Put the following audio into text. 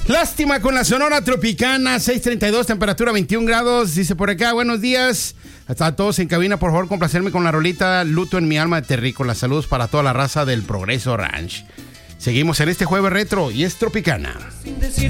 Lástima con la Sonora Tropicana, 6:32, temperatura 21 grados. Dice por acá, buenos días. A todos en cabina, por favor, complacerme con la rolita Luto en mi alma de Terrícola. Saludos para toda la raza del Progreso Ranch. Seguimos en este jueves retro y es Tropicana.